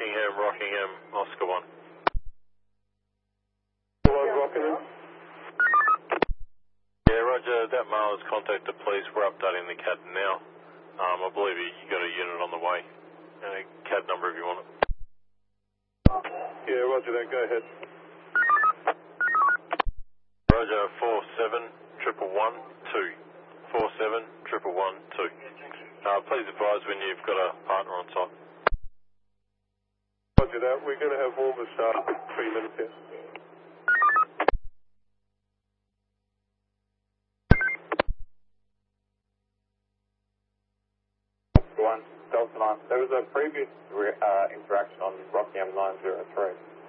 Rockingham, Oscar 1. Rockingham? Yeah, Roger, that male has contacted police. We're updating the CAD now. I believe you got a unit on the way. CAD number if you want it. Yeah, roger that, go ahead. Roger, 47112. 47112. Please advise when you've got a partner on site. Roger that, we're going to have all the staff in 3 minutes here. Delta 9. There was a previous interaction on Rockingham 903.